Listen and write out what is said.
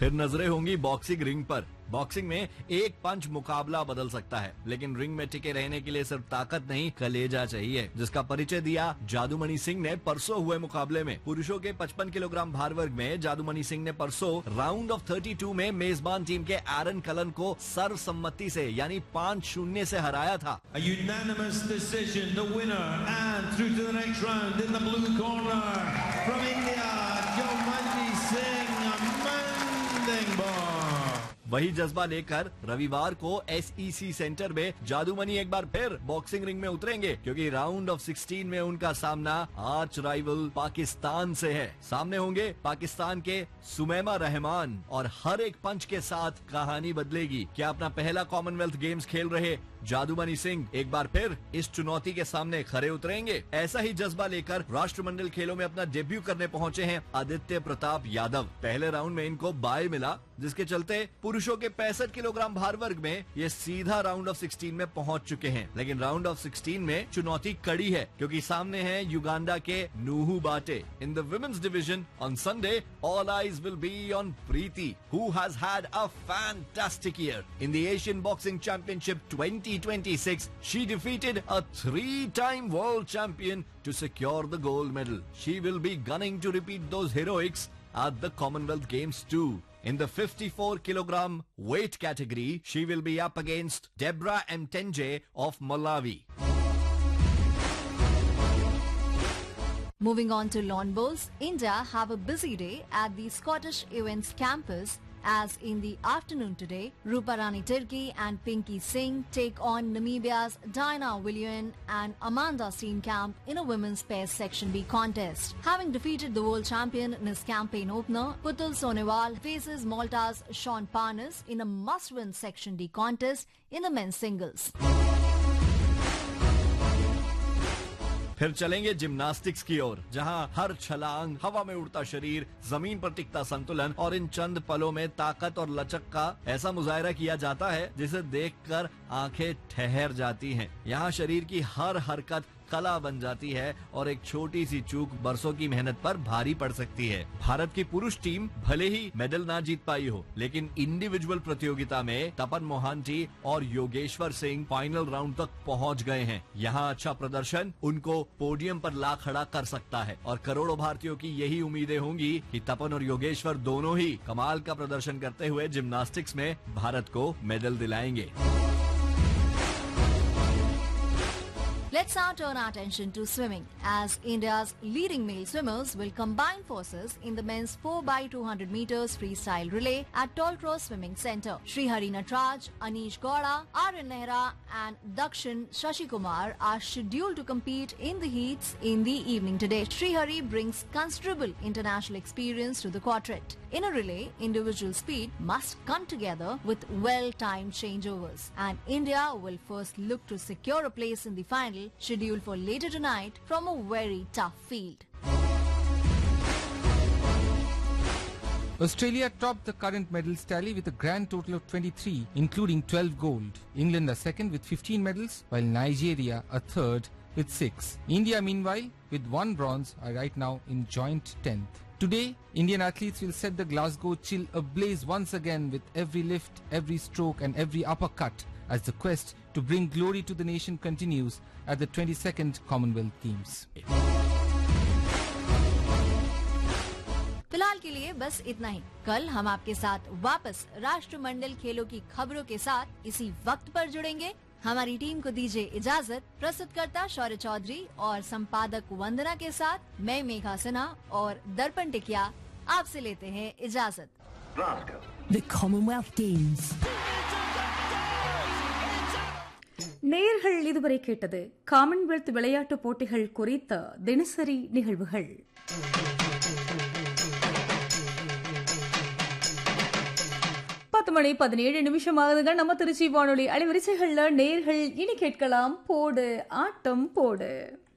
फिर नजरें होंगी बॉक्सिंग रिंग पर। बॉक्सिंग में एक पंच मुकाबला बदल सकता है, लेकिन रिंग में टिके रहने के लिए सिर्फ ताकत नहीं कलेजा चाहिए, जिसका परिचय दिया जादूमणि सिंह ने परसों हुए मुकाबले में। पुरुषों के 55 किलोग्राम भार वर्ग में जादूमणि सिंह ने परसों राउंड ऑफ 32 में मेजबान टीम के एरन कलन को सर्वसम्मति से यानी 5-0 से हराया था। A unanimous decision, the winner and through to the next round in the blue corner from India, Jadumanti Singh Mandingbar। वही जज्बा लेकर रविवार को SEC सेंटर में जादूमणि एक बार फिर बॉक्सिंग रिंग में उतरेंगे, क्योंकि राउंड ऑफ 16 में उनका सामना आर्च राइवल पाकिस्तान से है। सामने होंगे पाकिस्तान के सुमैमा रहमान और हर एक पंच के साथ कहानी बदलेगी। क्या अपना पहला कॉमनवेल्थ गेम्स खेल रहे जादूमणि सिंह एक बार फिर इस चुनौती के सामने खरे उतरेंगे? ऐसा ही जज्बा लेकर राष्ट्रमंडल खेलों में अपना डेब्यू करने पहुंचे हैं आदित्य प्रताप यादव। पहले राउंड में इनको बाय मिला, जिसके चलते पुरुषों के 65 किलोग्राम भार वर्ग में ये सीधा राउंड ऑफ 16 में पहुंच चुके हैं। लेकिन राउंड ऑफ 16 में चुनौती कड़ी है, क्योंकि सामने है युगांडा के नूहू बाटे। In the women's division on Sunday all eyes will be on Preeti, who has had a fantastic year in the Asian boxing championship 2026. She defeated a 3-time world champion to secure the gold medal. She will be gunning to repeat those heroics at the Commonwealth Games too. In the 54 kilogram weight category, she will be up against Deborah Mtenje of Malawi. Moving on to lawn bowls, India have a busy day at the Scottish Events campus, as in the afternoon today, Ruparani Tirki and Pinky Singh take on Namibia's Dinah Willian and Amanda Steenkamp in a women's pairs Section B contest. Having defeated the world champion in his campaign opener, Putul Sonewal faces Malta's Sean Parnas in a must-win Section D contest in the men's singles. फिर चलेंगे gymnastics की ओर, जहां हर छलांग, हवा में उड़ता शरीर, जमीन पर टिकता संतुलन और इन चंद पलों में ताकत और लचक का ऐसा मुजाहरा किया जाता है जिसे देखकर आंखें ठहर जाती हैं। यहाँ शरीर की हर हरकत कला बन जाती है और एक छोटी सी चूक बरसों की मेहनत पर भारी पड़ सकती है। भारत की पुरुष टीम भले ही मेडल ना जीत पाई हो, लेकिन इंडिविजुअल प्रतियोगिता में तपन मोहांटी और योगेश्वर सिंह फाइनल राउंड तक पहुंच गए हैं। यहाँ अच्छा प्रदर्शन उनको पोडियम पर ला खड़ा कर सकता है और करोड़ों भारतीयों की यही उम्मीदें होंगी कि तपन और योगेश्वर दोनों ही कमाल का प्रदर्शन करते हुए जिम्नास्टिक्स में भारत को मेडल दिलाएंगे। Let's now turn our attention to swimming, as India's leading male swimmers will combine forces in the men's 4x200 meters freestyle relay at Toll Cross Swimming Centre. Srihari Natraj, Anish Gowda, Aryan Nehra and Dakshin Shashikumar are scheduled to compete in the heats in the evening today. Srihari brings considerable international experience to the quartet. In a relay, individual speed must come together with well-timed changeovers, and India will first look to secure a place in the final, scheduled for later tonight from a very tough field. Australia topped the current medals tally with a grand total of 23, including 12 gold. England are second with 15 medals, while Nigeria are third with 6. India, meanwhile, with 1 bronze, are right now in joint 10th. Today, Indian athletes will set the Glasgow chill ablaze once again with every lift, every stroke and every uppercut, as the quest to bring glory to the nation continues at the 22nd Commonwealth Games. फिलहाल के लिए बस इतना ही। कल हम आपके साथ वापस राष्ट्रमंडल खेलों की खबरों के साथ इसी वक्त पर जुड़ेंगे। हमारी टीम को दीजिए इजाजत। प्रस्तुतकर्ता शौर्य चौधरी और संपादक वंदना के साथ मैं मेघा सिन्हा और दर्पण टिकिया आपसे लेते हैं इजाजत। The Commonwealth Games. நேயர்கள் இதுவரை கேட்டது காமன்வெல்த் விளையாட்டுப் போட்டிகள் குறித்த தினசரி நிகழ்வுகள். 10:17 நம்ம திருச்சி வானொலி அலைவரிசைகள்ல நேயர்கள் இனி கேட்கலாம் போடு ஆட்டம் போடு.